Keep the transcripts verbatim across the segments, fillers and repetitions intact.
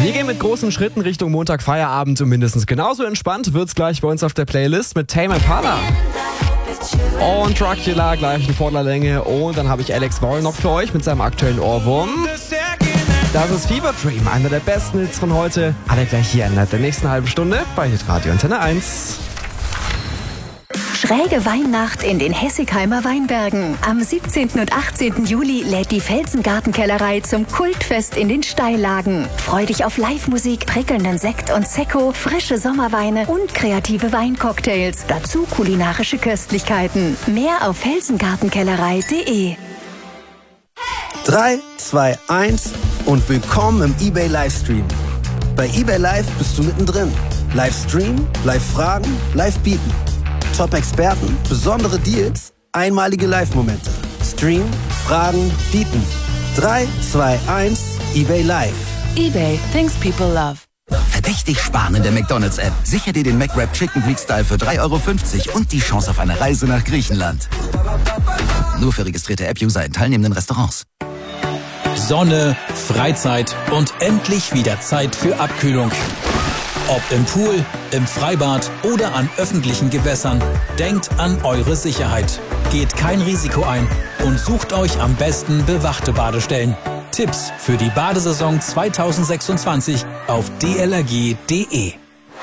Wir gehen mit großen Schritten Richtung Montag Feierabend und mindestens genauso entspannt wird's gleich bei uns auf der Playlist mit Tame Impala und Dracula gleich in voller Länge. Und dann habe ich Alex Wall noch für euch mit seinem aktuellen Ohrwurm. Das ist Fever Dream, einer der besten Hits von heute. Alle gleich hier in der nächsten halben Stunde bei Hitradio Antenne eins. Schräge Weihnacht in den Hessigheimer Weinbergen. Am siebzehnten und achtzehnten Juli lädt die Felsengartenkellerei zum Kultfest in den Steillagen. Freu dich auf Live-Musik, prickelnden Sekt und Sekko, frische Sommerweine und kreative Weincocktails. Dazu kulinarische Köstlichkeiten. Mehr auf felsengartenkellerei punkt de. drei, zwei, eins und willkommen im eBay Livestream. Bei eBay Live bist du mittendrin. Livestream, Live-Fragen, Live-Bieten. Top-Experten, besondere Deals, einmalige Live-Momente. Stream, Fragen, Bieten. drei, zwei, eins, eBay Live. eBay, things people love. Verdächtig sparen in der McDonald's-App. Sicher dir den McWrap Chicken Greek Style für drei Euro fünfzig und die Chance auf eine Reise nach Griechenland. Nur für registrierte App-User in teilnehmenden Restaurants. Sonne, Freizeit und endlich wieder Zeit für Abkühlung. Ob im Pool, im Freibad oder an öffentlichen Gewässern, denkt an eure Sicherheit. Geht kein Risiko ein und sucht euch am besten bewachte Badestellen. Tipps für die Badesaison zweitausendsechsundzwanzig auf d l r g punkt d e.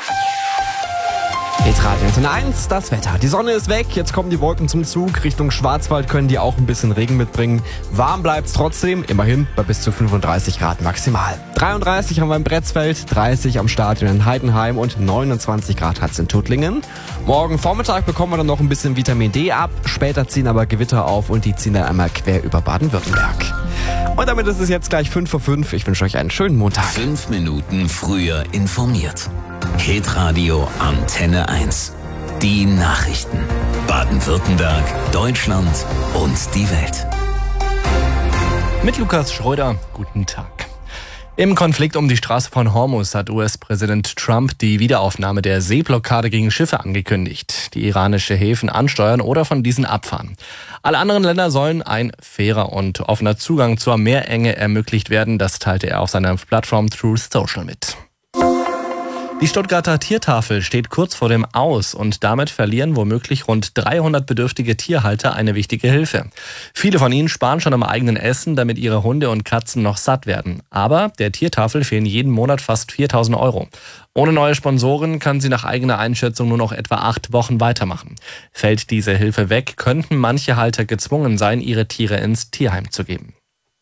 Hitradio Antenne eins, das Wetter. Die Sonne ist weg, jetzt kommen die Wolken zum Zug. Richtung Schwarzwald können die auch ein bisschen Regen mitbringen. Warm bleibt's trotzdem, immerhin bei bis zu fünfunddreißig Grad maximal. dreiunddreißig haben wir im Bretzfeld, dreißig am Stadion in Heidenheim und neunundzwanzig Grad hat's in Tuttlingen. Morgen Vormittag bekommen wir dann noch ein bisschen Vitamin D ab. Später ziehen aber Gewitter auf und die ziehen dann einmal quer über Baden-Württemberg. Und damit ist es jetzt gleich fünf vor fünf. Ich wünsche euch einen schönen Montag. Fünf Minuten früher informiert. Hitradio Antenne eins. Die Nachrichten. Baden-Württemberg, Deutschland und die Welt. Mit Lukas Schröder, guten Tag. Im Konflikt um die Straße von Hormuz hat U S-Präsident Trump die Wiederaufnahme der Seeblockade gegen Schiffe angekündigt, die iranische Häfen ansteuern oder von diesen abfahren. Alle anderen Länder sollen ein fairer und offener Zugang zur Meerenge ermöglicht werden, das teilte er auf seiner Plattform Truth Social mit. Die Stuttgarter Tiertafel steht kurz vor dem Aus und damit verlieren womöglich rund dreihundert bedürftige Tierhalter eine wichtige Hilfe. Viele von ihnen sparen schon am eigenen Essen, damit ihre Hunde und Katzen noch satt werden. Aber der Tiertafel fehlen jeden Monat fast viertausend Euro. Ohne neue Sponsoren kann sie nach eigener Einschätzung nur noch etwa acht Wochen weitermachen. Fällt diese Hilfe weg, könnten manche Halter gezwungen sein, ihre Tiere ins Tierheim zu geben.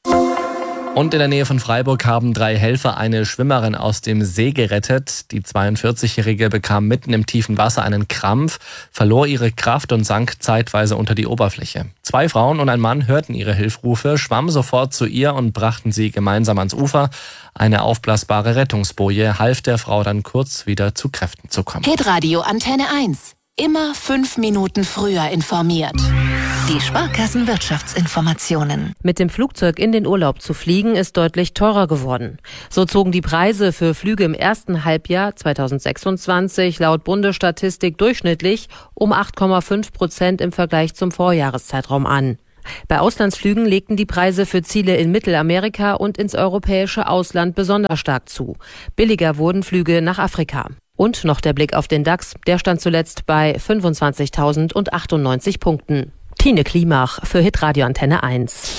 Und in der Nähe von Freiburg haben drei Helfer eine Schwimmerin aus dem See gerettet. Die zweiundvierzigjährige bekam mitten im tiefen Wasser einen Krampf, verlor ihre Kraft und sank zeitweise unter die Oberfläche. Zwei Frauen und ein Mann hörten ihre Hilfrufe, schwammen sofort zu ihr und brachten sie gemeinsam ans Ufer. Eine aufblasbare Rettungsboje half der Frau dann kurz wieder zu Kräften zu kommen. Hitradio Antenne eins. Immer fünf Minuten früher informiert. Die Sparkassenwirtschaftsinformationen. Mit dem Flugzeug in den Urlaub zu fliegen ist deutlich teurer geworden. So zogen die Preise für Flüge im ersten Halbjahr zweitausendsechsundzwanzig laut Bundesstatistik durchschnittlich um acht Komma fünf Prozent im Vergleich zum Vorjahreszeitraum an. Bei Auslandsflügen legten die Preise für Ziele in Mittelamerika und ins europäische Ausland besonders stark zu. Billiger wurden Flüge nach Afrika. Und noch der Blick auf den DAX, der stand zuletzt bei fünfundzwanzigtausendachtundneunzig Punkten. Tine Klimach für Hitradio Antenne eins.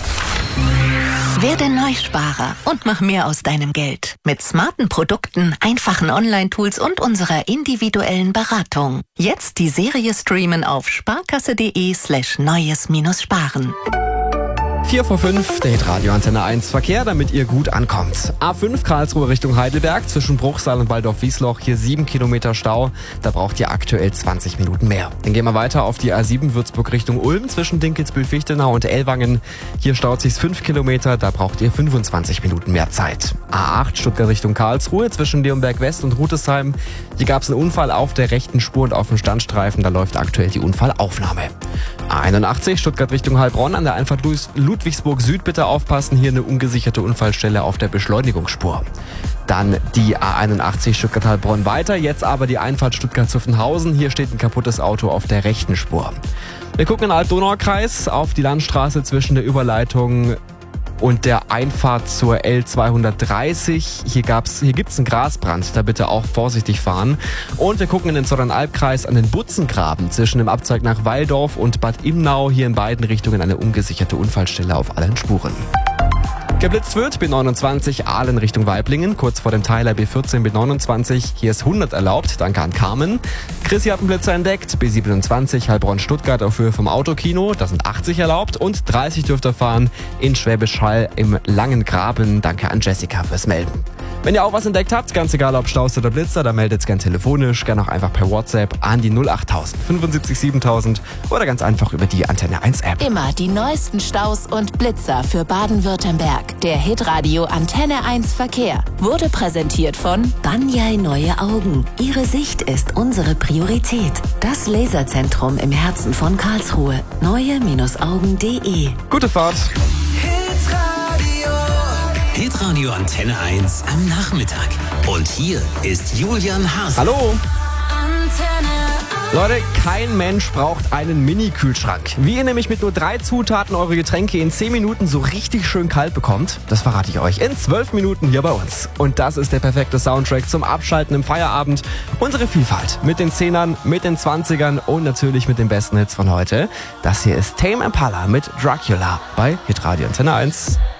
Werde Neusparer und mach mehr aus deinem Geld. Mit smarten Produkten, einfachen Online-Tools und unserer individuellen Beratung. Jetzt die Serie streamen auf sparkasse.de slash neues minus sparen. vier vor fünf, der Hitradio Antenne eins Verkehr, damit ihr gut ankommt. A fünf Karlsruhe Richtung Heidelberg, zwischen Bruchsal und Waldorf-Wiesloch, hier sieben Kilometer Stau. Da braucht ihr aktuell zwanzig Minuten mehr. Dann gehen wir weiter auf die A sieben Würzburg Richtung Ulm, zwischen Dinkelsbühl-Fichtenau und Ellwangen. Hier staut sich's fünf Kilometer, da braucht ihr fünfundzwanzig Minuten mehr Zeit. A acht Stuttgart Richtung Karlsruhe, zwischen Leonberg West und Rutesheim. Hier gab's einen Unfall auf der rechten Spur und auf dem Standstreifen, da läuft aktuell die Unfallaufnahme. A einundachtzig Stuttgart Richtung Heilbronn, an der Einfahrt Ludwigsburg Süd bitte aufpassen, hier eine ungesicherte Unfallstelle auf der Beschleunigungsspur. Dann die A einundachtzig Stuttgart-Heilbronn weiter, jetzt aber die Einfahrt Stuttgart-Zuffenhausen, hier steht ein kaputtes Auto auf der rechten Spur. Wir gucken in den Alt-Donau-Kreis auf die Landstraße zwischen der Überleitung und der Einfahrt zur L zweihundertdreißig. Hier, gab's, hier gibt's einen Grasbrand, da bitte auch vorsichtig fahren. Und wir gucken in den Zollernalbkreis an den Butzengraben zwischen dem Abzweig nach Walldorf und Bad Imnau. Hier in beiden Richtungen eine ungesicherte Unfallstelle auf allen Spuren. Geblitzt wird B neunundzwanzig Aalen Richtung Waiblingen, kurz vor dem Teiler B vierzehn B neunundzwanzig. Hier ist hundert erlaubt, danke an Carmen. Chrissy hat einen Blitzer entdeckt, B siebenundzwanzig Heilbronn-Stuttgart auf Höhe vom Autokino, da sind achtzig erlaubt und dreißig dürft ihr fahren in Schwäbisch Hall im Langen Graben. Danke an Jessica fürs Melden. Wenn ihr auch was entdeckt habt, ganz egal ob Staus oder Blitzer, dann meldet es gern telefonisch, gern auch einfach per WhatsApp an die null achttausend fünfundsiebzig siebentausend oder ganz einfach über die Antenne eins App. Immer die neuesten Staus und Blitzer für Baden-Württemberg. Der Hitradio Antenne eins Verkehr wurde präsentiert von Banyai Neue Augen. Ihre Sicht ist unsere Priorität. Das Laserzentrum im Herzen von Karlsruhe. neue Augen punkt de. Gute Fahrt! Hitradio Antenne eins am Nachmittag. Und hier ist Julian Haas. Hallo! Leute, kein Mensch braucht einen Mini-Kühlschrank. Wie ihr nämlich mit nur drei Zutaten eure Getränke in zehn Minuten so richtig schön kalt bekommt, das verrate ich euch in zwölf Minuten hier bei uns. Und das ist der perfekte Soundtrack zum Abschalten im Feierabend. Unsere Vielfalt mit den Zehnern, mit den Zwanzigern und natürlich mit den besten Hits von heute. Das hier ist Tame Impala mit Dracula bei Hitradio Antenne eins.